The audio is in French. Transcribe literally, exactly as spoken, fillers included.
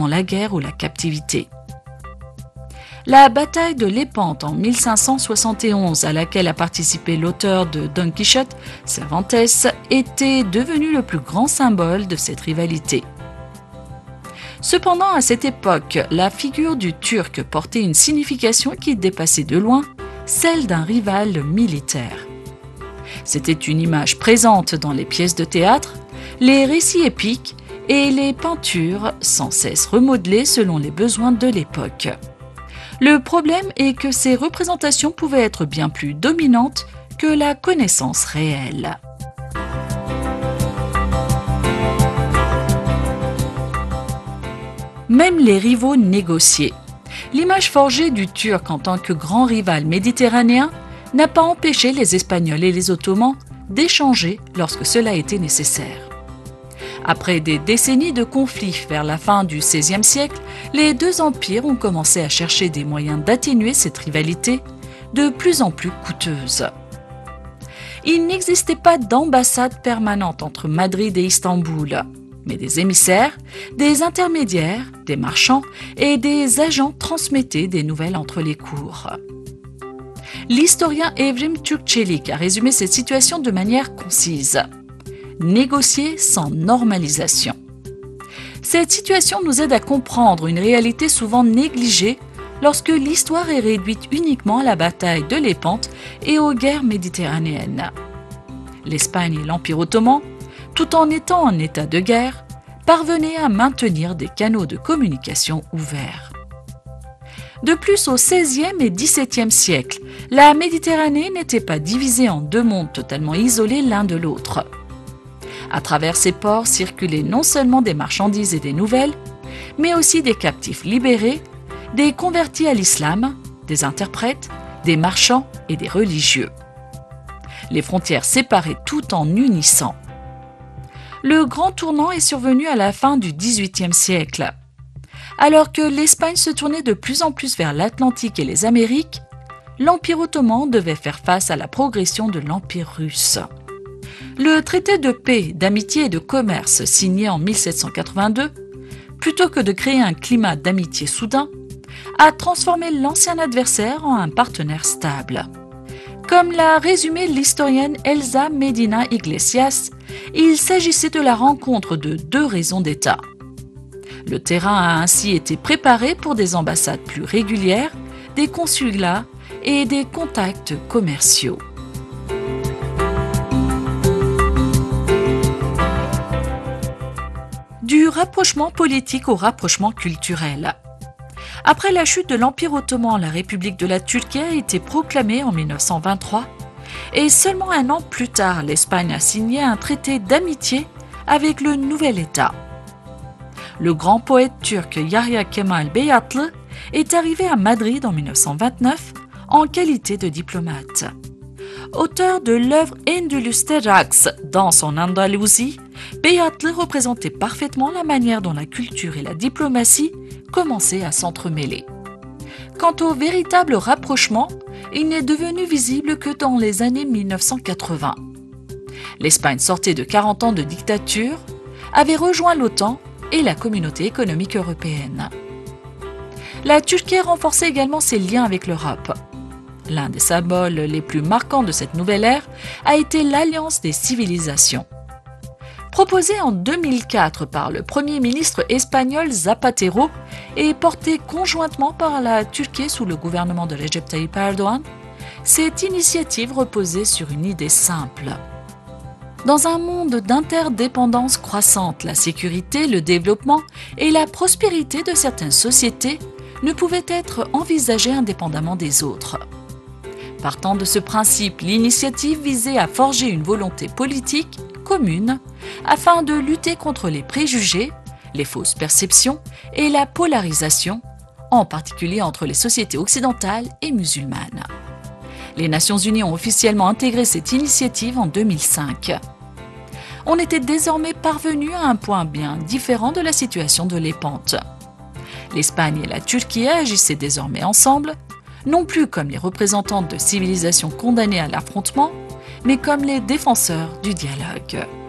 simplement la guerre ou la captivité. La bataille de Lépante en mille cinq cent soixante et onze, à laquelle a participé l'auteur de Don Quichotte, Cervantes, était devenue le plus grand symbole de cette rivalité. Cependant, à cette époque, la figure du Turc portait une signification qui dépassait de loin celle d'un rival militaire. C'était une image présente dans les pièces de théâtre, les récits épiques et les peintures sans cesse remodelées selon les besoins de l'époque. Le problème est que ces représentations pouvaient être bien plus dominantes que la connaissance réelle. Même les rivaux négociaient. L'image forgée du Turc en tant que grand rival méditerranéen n'a pas empêché les Espagnols et les Ottomans d'échanger lorsque cela était nécessaire. Après des décennies de conflits vers la fin du seizième siècle, les deux empires ont commencé à chercher des moyens d'atténuer cette rivalité de plus en plus coûteuse. Il n'existait pas d'ambassade permanente entre Madrid et Istanbul, mais des émissaires, des intermédiaires, des marchands et des agents transmettaient des nouvelles entre les cours. L'historien Evrim Türkçelik a résumé cette situation de manière concise. Négocier sans normalisation. Cette situation nous aide à comprendre une réalité souvent négligée lorsque l'histoire est réduite uniquement à la bataille de Lépante et aux guerres méditerranéennes. L'Espagne et l'Empire ottoman, tout en étant en état de guerre, parvenaient à maintenir des canaux de communication ouverts. De plus, au seizième et dix-septième siècle, la Méditerranée n'était pas divisée en deux mondes totalement isolés l'un de l'autre. À travers ces ports circulaient non seulement des marchandises et des nouvelles, mais aussi des captifs libérés, des convertis à l'islam, des interprètes, des marchands et des religieux. Les frontières séparaient tout en unissant. Le grand tournant est survenu à la fin du dix-huitième siècle. Alors que l'Espagne se tournait de plus en plus vers l'Atlantique et les Amériques, l'Empire ottoman devait faire face à la progression de l'Empire russe. Le traité de paix, d'amitié et de commerce signé en mille sept cent quatre-vingt-deux, plutôt que de créer un climat d'amitié soudain, a transformé l'ancien adversaire en un partenaire stable. Comme l'a résumé l'historienne Elsa Medina Iglesias, il s'agissait de la rencontre de deux raisons d'État. Le terrain a ainsi été préparé pour des ambassades plus régulières, des consulats et des contacts commerciaux. Du rapprochement politique au rapprochement culturel. Après la chute de l'Empire ottoman, la République de la Turquie a été proclamée en mille neuf cent vingt-trois et seulement un an plus tard, l'Espagne a signé un traité d'amitié avec le nouvel État. Le grand poète turc Yahya Kemal Beyatlı est arrivé à Madrid en mille neuf cent vingt-neuf en qualité de diplomate. Auteur de l'œuvre Endülüs'te Raks, Danse en Andalousie, Beyatlı représentait parfaitement la manière dont la culture et la diplomatie commençaient à s'entremêler. Quant au véritable rapprochement, il n'est devenu visible que dans les années mille neuf cent quatre-vingts. L'Espagne sortait de quarante ans de dictature, avait rejoint l'OTAN et la communauté économique européenne. La Turquie renforçait également ses liens avec l'Europe. L'un des symboles les plus marquants de cette nouvelle ère a été l'Alliance des civilisations. Proposée en deux mille quatre par le Premier ministre espagnol Zapatero et portée conjointement par la Turquie sous le gouvernement de Recep Tayyip Erdoğan, cette initiative reposait sur une idée simple. Dans un monde d'interdépendance croissante, la sécurité, le développement et la prospérité de certaines sociétés ne pouvaient être envisagées indépendamment des autres. Partant de ce principe, l'initiative visait à forger une volonté politique commune afin de lutter contre les préjugés, les fausses perceptions et la polarisation, en particulier entre les sociétés occidentales et musulmanes. Les Nations Unies ont officiellement intégré cette initiative en deux mille cinq. On était désormais parvenu à un point bien différent de la situation de Lépante. L'Espagne et la Turquie agissaient désormais ensemble, non plus comme les représentantes de civilisations condamnées à l'affrontement, mais comme les défenseurs du dialogue.